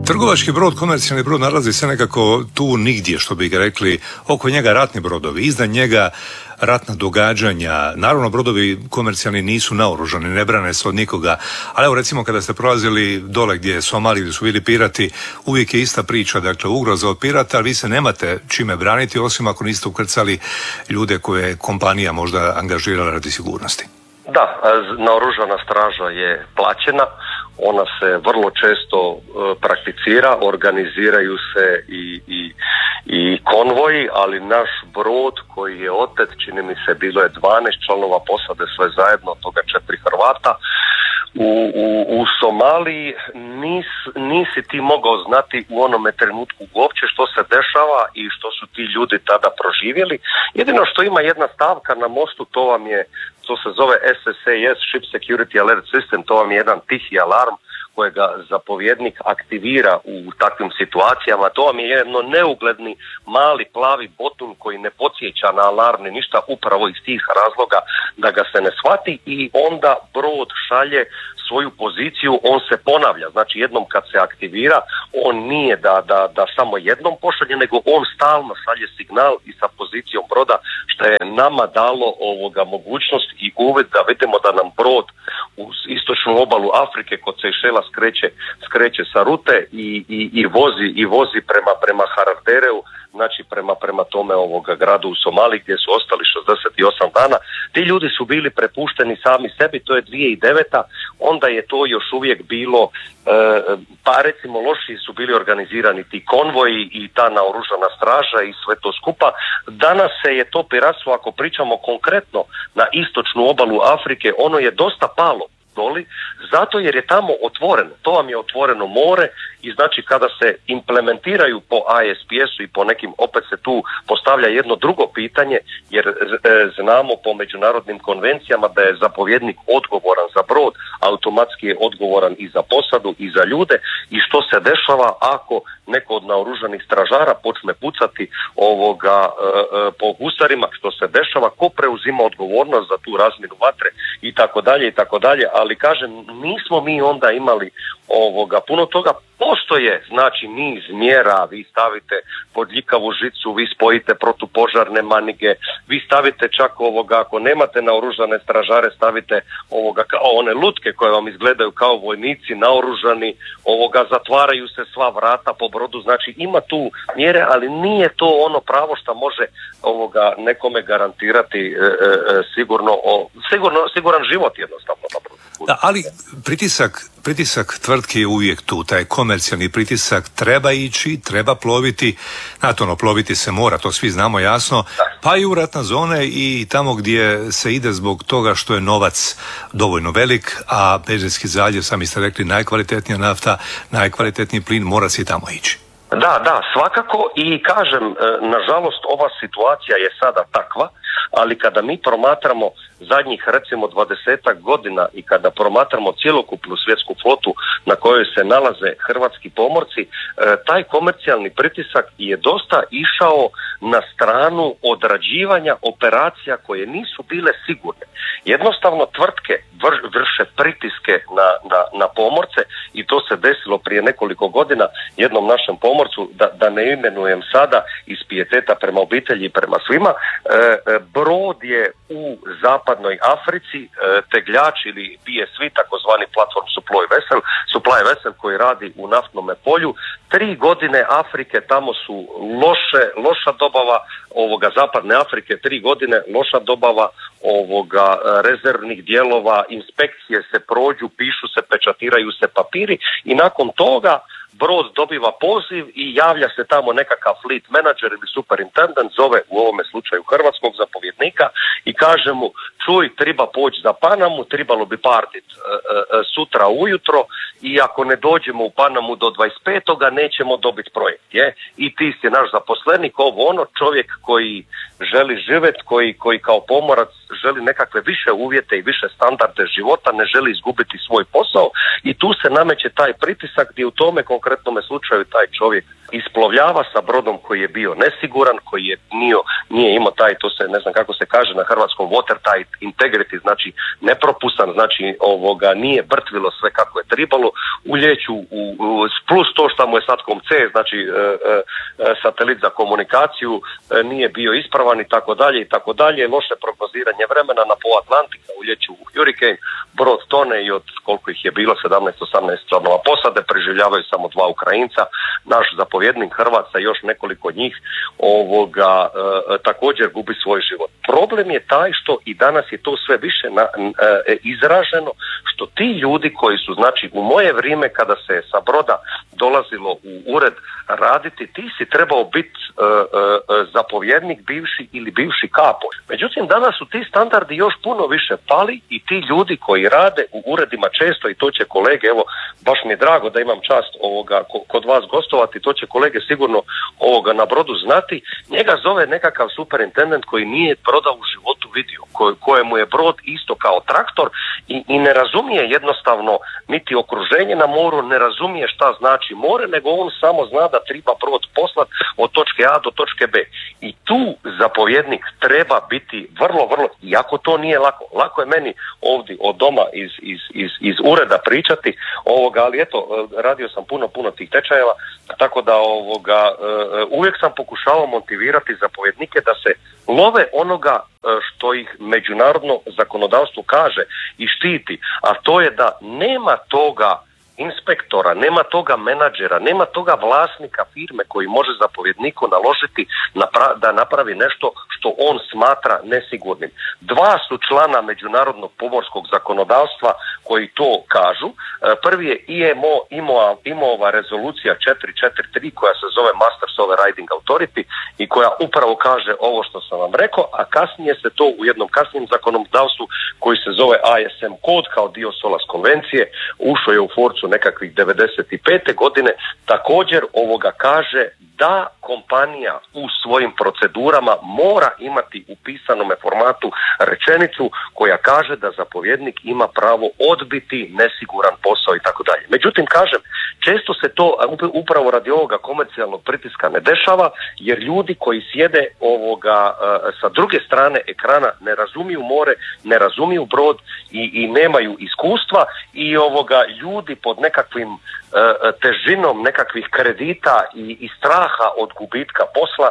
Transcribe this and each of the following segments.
Trgovački brod, komercijalni brod nalazi se nekako tu nigdje, što bi ga rekli, oko njega ratni brodovi, iznad njega ratna događanja. Naravno, brodovi komercijalni nisu naoružani, ne brane se od nikoga, ali evo recimo kada ste prolazili dole gdje je Somalija, gdje su bili pirati, uvijek je ista priča, dakle ugroza od pirata, ali vi se nemate čime braniti, osim ako niste ukrcali ljude koje je kompanija možda angažirala radi sigurnosti. Da, naoružana straža je plaćena, ona se vrlo često prakticira, organiziraju se i konvoji, ali naš brod koji je otet, čini mi se bilo je 12 članova posade sve zajedno, od toga 4 Hrvata, u Somaliji nisi ti mogao znati u onome trenutku uopće što se dešava i što su ti ljudi tada proživjeli. Jedino što ima jedna stavka na mostu, to se zove SSAS, Ship Security Alert System, to vam je jedan tihi alarm kojega zapovjednik aktivira u takvim situacijama. To vam je jedno neugledni mali plavi botun koji ne podsjeća na alarm ni ništa, upravo iz tih razloga da ga se ne shvati, i onda brod šalje svoju poziciju, on se ponavlja. Znači jednom kad se aktivira, on nije da samo jednom pošalje, nego on stalno šalje signal i sa pozicijom broda, što je nama dalo mogućnost i uvid da vidimo da nam brod uz istočnu obalu Afrike kod Sejšela skreće sa rute i vozi prema Haradžereu, znači prema tome gradu u Somaliji gdje su ostali 68 dana. Ti ljudi su bili prepušteni sami sebi, to je 2009. Onda je to još uvijek bilo, pa recimo loši su bili organizirani ti konvoji i ta naoružana straža i sve to skupa. Danas se je to piratstvo, ako pričamo konkretno na istočnu obalu Afrike, ono je dosta palo doli, zato jer je tamo otvoreno. To vam je otvoreno more i znači kada se implementiraju po ISPS-u i po nekim, opet se tu postavlja jedno drugo pitanje, jer znamo po međunarodnim konvencijama da je zapovjednik odgovoran za brod, automatski je odgovoran i za posadu i za ljude, i što se dešava ako neko od naoružanih stražara počne pucati po gusarima, što se dešava, ko preuzima odgovornost za tu razmjenu vatre i tako dalje, ali kažem, nismo mi onda imali puno toga. Postoje, znači, niz mjera, vi stavite podljikavu žicu, vi spojite protupožarne manige, vi stavite čak ako nemate naoružane stražare, stavite kao one lutke koje vam izgledaju kao vojnici naoružani, zatvaraju se sva vrata po brodu, znači ima tu mjere, ali nije to ono pravo što može nekome garantirati siguran život jednostavno na brodu. Da, ali pritisak tvrtke je uvijek tu, taj komercijalni pritisak treba ići, treba ploviti, ploviti se mora, to svi znamo jasno, pa i u ratne zone i tamo gdje se ide zbog toga što je novac dovoljno velik, a Perzijski zaljev, sami ste rekli, najkvalitetnija nafta, najkvalitetniji plin, mora se i tamo ići. Da, svakako, i kažem, nažalost ova situacija je sada takva, ali kada mi promatramo zadnjih recimo 20 godina i kada promatramo cjelokupnu svjetsku flotu na kojoj se nalaze hrvatski pomorci, taj komercijalni pritisak je dosta išao na stranu odrađivanja operacija koje nisu bile sigurne. Jednostavno tvrtke vrše pritiske na pomorce, i to se desilo prije nekoliko godina jednom našem pomorcu, da ne imenujem sada iz pijeteta prema obitelji i prema svima. Brod je u zapadnoj Africi, tegljač ili PSV, takozvani platform supply vessel koji radi u naftnome polju. 3 godine Afrike, tamo su loša dobava zapadne Afrike, 3 godine loša dobava rezervnih dijelova, inspekcije se prođu, pišu se, pečatiraju se papiri, i nakon toga brod dobiva poziv i javlja se tamo nekakav fleet manager ili superintendent, zove u ovome slučaju hrvatskog zapovjednika i kaže mu: čuj, treba poći za Panamu, trebalo bi partit sutra ujutro, i ako ne dođemo u Panamu do 25. nećemo dobiti projekt. I ti si naš zaposlenik, čovjek koji želi živjeti, koji kao pomorac želi nekakve više uvjete i više standarde života, ne želi izgubiti svoj posao, i tu se nameće taj pritisak gdje u tome konkretnome slučaju taj čovjek isplovljava sa brodom koji je bio nesiguran, koji nije imao taj, to se ne znam kako se kaže na hrvatskom, watertight integrity, znači nepropusan, znači nije brtvilo sve kako je tribalo, u Ljeću plus to što mu je Satcom C, znači satelit za komunikaciju nije bio ispravan i tako dalje, loše prognoziranje vremena na pol Atlantika, u Ljeću u Hurricane, brod tone i od koliko ih je bilo 17-18 članova posade, preživljavaju samo 2 Ukrajinca, naš zapovjednik Hrvatska i još nekoliko njih također gubi svoj život. Problem je taj što i danas je to sve više izraženo, što ti ljudi koji su, znači u moje vrijeme kada se sa broda dolazilo u ured raditi, ti si trebao biti zapovjednik bivši ili bivši kapo. Međutim, danas su ti standardi još puno više pali i ti ljudi koji rade u uredima često, i to će kolege, evo baš mi je drago da imam čast kod vas gostovati, to će kolege sigurno na brodu znati, njega zove nekakav superintendent koji nije broda u životu vidio, kojemu je brod isto kao traktor i ne razumije jednostavno niti okruženje na moru, ne razumije šta znači more, nego on samo zna da treba brod poslat od točke A do točke B. I tu zapovjednik treba biti vrlo, iako to nije lako. Lako je meni ovdje od doma iz ureda pričati, ali eto, radio sam puno tih tečajeva, tako da uvijek sam pokušavao motivirati zapovjednike da se love onoga što ih međunarodno zakonodavstvo kaže i štiti, a to je da nema toga inspektora, nema toga menadžera, nema toga vlasnika firme koji može zapovjedniku naložiti da napravi nešto što on smatra nesigurnim. 2 su člana međunarodnog pomorskog zakonodavstva koji to kažu. Prvi je IMO-ova rezolucija 443 koja se zove Masters Overriding Authority i koja upravo kaže ovo što sam vam rekao, a kasnije se to u jednom kasnijem zakonodavstvu koji se zove ISM kod kao dio SOLAS konvencije ušao je u forcu nekakvih 95. godine, također kaže da kompanija u svojim procedurama mora imati u pisanome formatu rečenicu koja kaže da zapovjednik ima pravo odbiti nesiguran posao i tako dalje. Međutim, kažem, često se to upravo radi ovoga komercijalnog pritiska ne dešava, jer ljudi koji sjede sa druge strane ekrana ne razumiju more, ne razumiju brod i nemaju iskustva i ljudi pod nekakvim težinom nekakvih kredita i straha od gubitka posla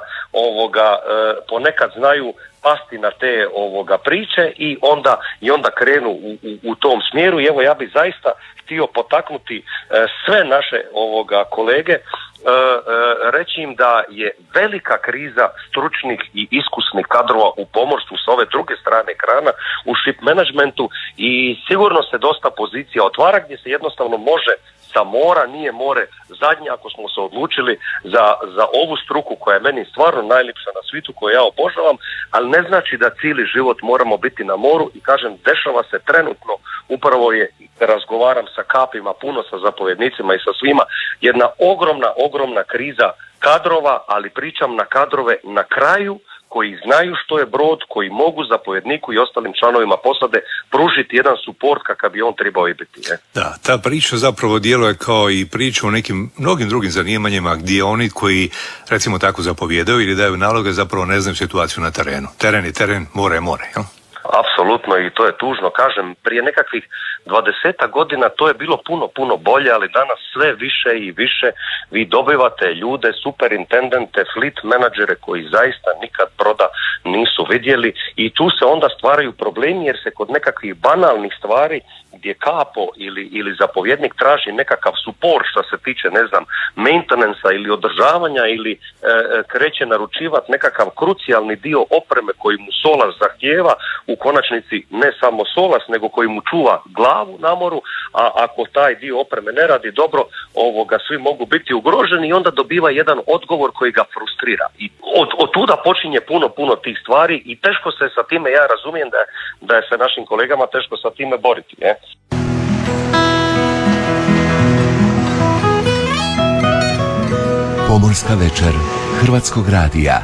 ponekad znaju pasti na te priče i onda krenu u tom smjeru. I evo, ja bih zaista htio potaknuti sve naše kolege, reći im da je velika kriza stručnih i iskusnih kadrova u pomorstvu s ove druge strane ekrana u ship managementu i sigurno se dosta pozicija otvara gdje se jednostavno može sa mora, nije more zadnje ako smo se odlučili za ovu struku koja je meni stvarno najljepša na svijetu, koju ja obožavam, ali ne znači da cijeli život moramo biti na moru i kažem, dešava se trenutno, upravo razgovaram sa kapima, puno sa zapovjednicima i sa svima, jedna ogromna kriza kadrova, ali pričam na kadrove na kraju koji znaju što je brod, koji mogu zapovjedniku i ostalim članovima posade pružiti jedan suport kakav bi on trebao i biti. Da, ta priča zapravo djeluje kao i priča o nekim mnogim drugim zanimanjima gdje oni koji recimo tako zapovjedaju ili daju naloge zapravo ne znaju situaciju na terenu. Teren je teren, more je more. Jel? Apsolutno, i to je tužno. Kažem, prije nekakvih 20 godina to je bilo puno bolje, ali danas sve više i više vi dobivate ljude, superintendente, fleet menadžere koji zaista nikad broda nisu vidjeli i tu se onda stvaraju problemi jer se kod nekakvih banalnih stvari gdje kapo ili zapovjednik traži nekakav support što se tiče, ne znam, maintenansa ili održavanja ili kreće naručivati nekakav krucijalni dio opreme koji mu SOLAS zahtijeva, u konačnici ne samo SOLAS nego koji mu čuva glavu na moru, a ako taj dio opreme ne radi dobro, svi mogu biti ugroženi i onda dobiva jedan odgovor koji ga frustrira. I od tuda počinje puno tih stvari i teško se sa time, ja razumijem da je sa našim kolegama teško sa time boriti. Pomorska večer Hrvatskog radija.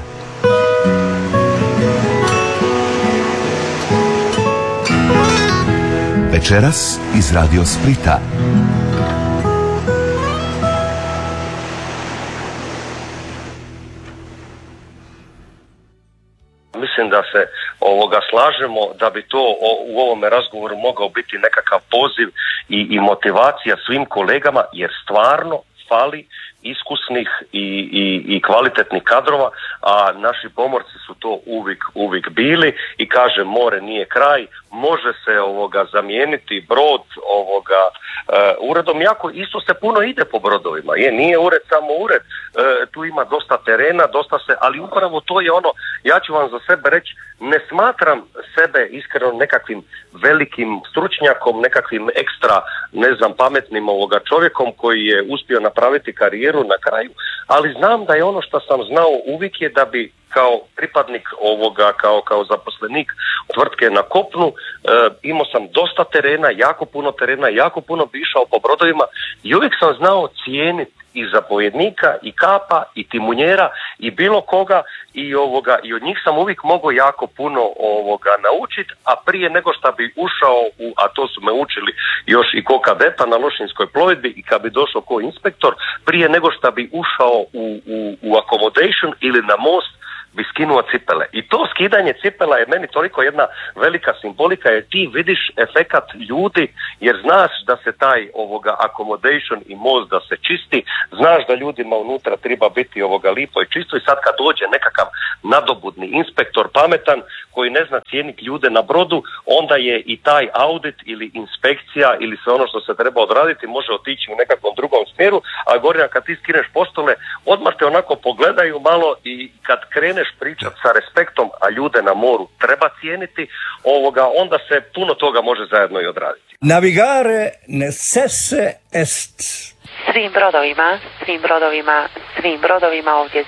Večeras iz Radio Splita. Mislim da se slažemo da bi to u ovome razgovoru mogao biti nekakav poziv i motivacija svim kolegama, jer stvarno fali iskusnih i kvalitetnih kadrova, a naši pomorci su to uvijek bili i kaže more nije kraj, može se zamijeniti brod uredom, jako isto se puno ide po brodovima, nije ured samo ured, tu ima dosta terena, ali upravo to je ono, ja ću vam za sebe reći, ne smatram sebe iskreno nekakvim velikim stručnjakom, nekakvim ekstra, pametnim čovjekom koji je uspio napraviti karijeru na kraju, ali znam da je ono što sam znao uvijek je da bi kao pripadnik kao zaposlenik tvrtke na kopnu, imao sam dosta terena, jako puno bi išao po brodovima i uvijek sam znao cijeniti i zapovjednika, i kapa, i timunjera, i bilo koga, i od njih sam uvijek mogao jako puno naučiti, a prije nego što bi ušao a to su me učili još i ko kadeta na Lošinjskoj plovidbi i kad bi došao ko inspektor, prije nego što bi ušao u accommodation ili na most, bi skinuo cipele. I to skidanje cipela je meni toliko jedna velika simbolika, jer ti vidiš efekat ljudi, jer znaš da se taj accommodation i most da se čisti, znaš da ljudima unutra treba biti lipo i čisto, i sad kad dođe nekakav nadobudni inspektor pametan koji ne zna cijeniti ljude na brodu, onda je i taj audit ili inspekcija ili sve ono što se treba odraditi može otići u nekakvom drugom smjeru, a Gorina, kad ti skineš postole, odmah te onako pogledaju malo i kad kreneš pričati sa respektom, a ljude na moru treba cijeniti, onda se puno toga može zajedno i odraditi. Navigare necesse est. Svim brodovima, ovdje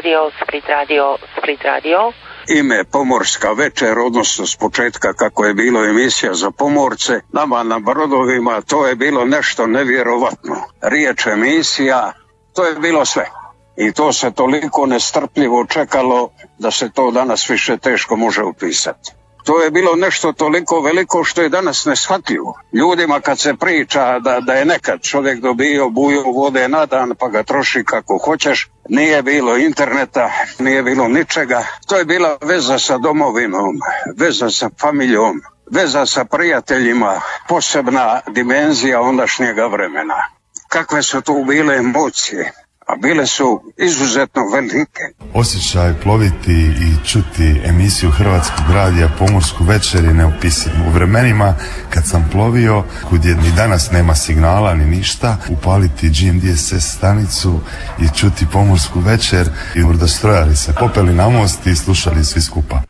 Split Radio. Ime Pomorska večer, odnosno s početka kako je bilo emisija za pomorce, nama na brodovima to je bilo nešto nevjerovatno. Riječ emisija, to je bilo sve. I to se toliko nestrpljivo čekalo da se to danas više teško može upisati. To je bilo nešto toliko veliko što je danas neshvatljivo. Ljudima kad se priča da je nekad čovjek dobio buju vode na dan pa ga troši kako hoćeš, nije bilo interneta, nije bilo ničega. To je bila veza sa domovinom, veza sa familijom, veza sa prijateljima, posebna dimenzija ondašnjega vremena. Kakve su tu bile emocije? A bile su izuzetno velike. Osjećaj ploviti i čuti emisiju Hrvatskog radija Pomorsku večer je neopisiv. U vremenima kad sam plovio, kud je ni danas nema signala ni ništa, upaliti GMDSS stanicu i čuti Pomorsku večer, i brodostrojari se popeli na most i slušali svi skupa.